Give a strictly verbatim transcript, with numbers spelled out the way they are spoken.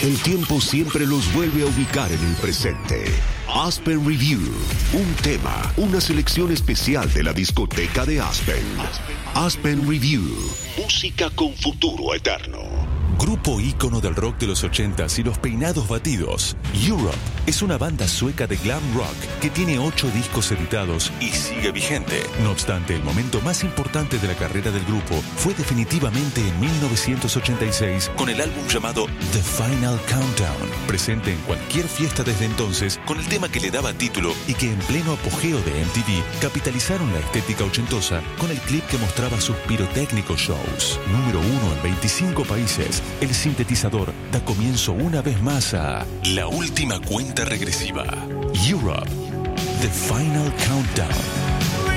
El tiempo siempre los vuelve a ubicar en el presente. Aspen Review, un tema, una selección especial de la discoteca de Aspen. Aspen Review, música con futuro eterno. Grupo ícono del rock de los ochentas y los peinados batidos, Europe es una banda sueca de glam rock que tiene ocho discos editados y sigue vigente. No obstante, el momento más importante de la carrera del grupo fue definitivamente en mil novecientos ochenta y seis con el álbum llamado The Final Countdown, presente en cualquier fiesta desde entonces con el tema que le daba título y que en pleno apogeo de M T V capitalizaron la estética ochentosa con el clip que mostraba sus pirotécnicos shows. Número uno en veinticinco países. El sintetizador da comienzo una vez más a la última cuenta regresiva. Europe, The Final Countdown.